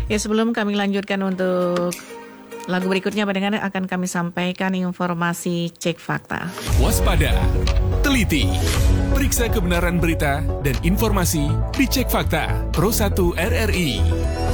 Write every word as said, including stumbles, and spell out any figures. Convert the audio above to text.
Ya, sebelum kami lanjutkan untuk lagu berikutnya, pendengar, akan kami sampaikan informasi cek fakta. Waspada, teliti, periksa kebenaran berita dan informasi di Cek Fakta Pro satu R R I.